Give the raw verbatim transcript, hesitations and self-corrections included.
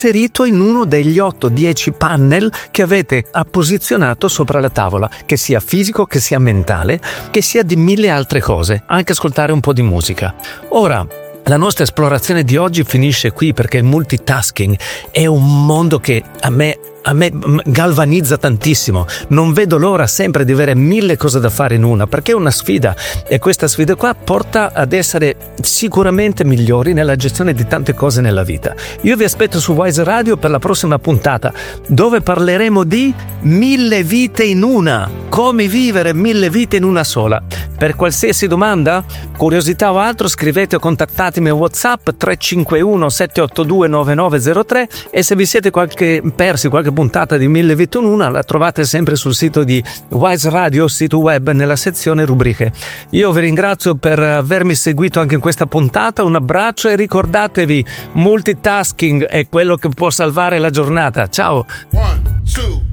inserito in uno degli otto dieci panel che avete posizionato sopra la tavola, che sia fisico, che sia mentale, che sia di mille altre cose, anche ascoltare un po' di musica. Ora, la nostra esplorazione di oggi finisce qui, perché il multitasking è un mondo che a me A me galvanizza tantissimo. Non vedo l'ora sempre di avere mille cose da fare in una, perché è una sfida, e questa sfida qua porta ad essere sicuramente migliori nella gestione di tante cose nella vita. Io vi aspetto su Wise Radio per la prossima puntata, dove parleremo di mille vite in una, come vivere mille vite in una sola. Per qualsiasi domanda, curiosità o altro, scrivete o contattatemi a WhatsApp tre cinque uno sette otto due nove nove zero tre, e se vi siete qualche persi qualche puntata di Mille Vite in Una, la trovate sempre sul sito di Wise Radio, sito web, nella sezione rubriche. Io vi ringrazio per avermi seguito anche in questa puntata, un abbraccio e ricordatevi, multitasking è quello che può salvare la giornata. Ciao! One, two.